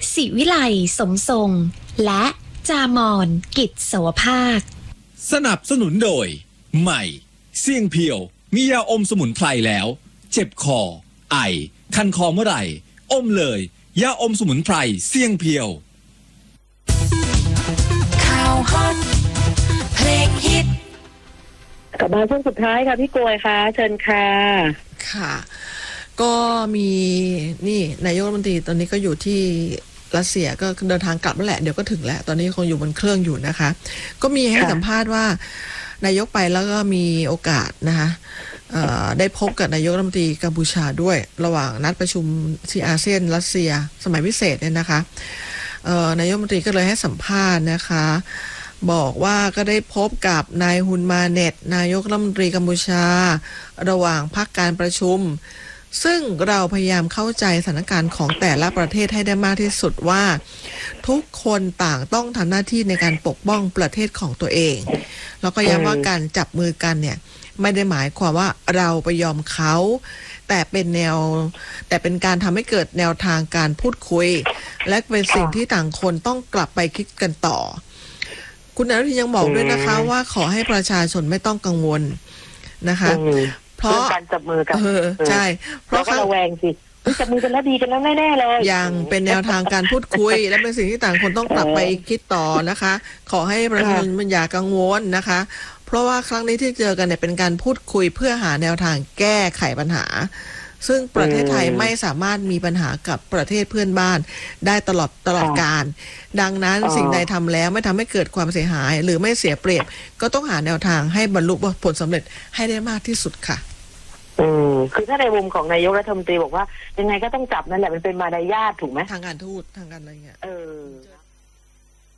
ศิวิไลสมทรงและจามอนกิจสวภาคสนับสนุนโดยใหม่เสี่ยงเพียวมียาอมสมุนไพรแล้วเจ็บคอไอคันคอเมื่อไหร่อมเลยยาอมสมุนไพรเสี่ยงเพียวข่าวฮอตเพลงฮิตกลับมาช่วงสุดท้ายค่ะพี่กวยค่ะเชิญค่ะค่ะก็มีนี่นายกรัฐมนตรีตอนนี้ก็อยู่ที่รัสเซียก็เดินทางกลับแล้วแหละเดี๋ยวก็ถึงแล้วตอนนี้คงอยู่บนเครื่องอยู่นะคะก็มีให้สัมภาษณ์ว่านายกไปแล้วก็มีโอกาสนะคะได้พบกับนายกรัฐมนตรีกัมพูชาด้วยระหว่างนัดประชุมที่อาเซียนรัสเซียสมัยพิเศษเนี่ยนะคะนายกรัฐมนตรีก็เลยให้สัมภาษณ์นะคะบอกว่าก็ได้พบกับนายฮุนมาเน็ตนายกรัฐมนตรีกัมพูชาระหว่างพักการประชุมซึ่งเราพยายามเข้าใจสถานการณ์ของแต่ละประเทศให้ได้มากที่สุดว่าทุกคนต่างต้องทำหน้าที่ในการปกป้องประเทศของตัวเองแล้วก็ย้ำว่าการจับมือกันเนี่ยไม่ได้หมายความว่าเราไปยอมเขาแต่เป็นการทำให้เกิดแนวทางการพูดคุยและเป็นสิ่งที่ต่างคนต้องกลับไปคิดกันต่อคุณอนุทินยังบอกด้วยนะคะว่าขอให้ประชาชนไม่ต้องกังวลนะคะเพราะการจับมือกันใช่เพราะระแวงสิจับมือกันแล้วดีกันแล้วแน่ๆเลยยังเป็นแนวทางการพูดคุยและเป็นสิ่งที่ต่างคนต้องกลับไปคิดต่อนะคะขอให้ประชาชนมันอย่ากังวลนะคะเพราะว่าครั้งนี้ที่เจอกันเนี่ยเป็นการพูดคุยเพื่อหาแนวทางแก้ไขปัญหาซึ่งประเทศไทยไม่สามารถมีปัญหากับประเทศเพื่อนบ้านได้ตลอดกาลดังนั้นสิ่งใดทำแล้วไม่ทำให้เกิดความเสียหายหรือไม่เสียเปรียบก็ต้องหาแนวทางให้บรรลุผลสำเร็จให้ได้มากที่สุดค่ะคือถ้าในมุมของนายกรัฐมนตรีบอกว่ายังไงก็ต้องจับนั่นแหละมันเป็นมารยาทถูกไหมทางการทูตทางการอะไรเงี้ย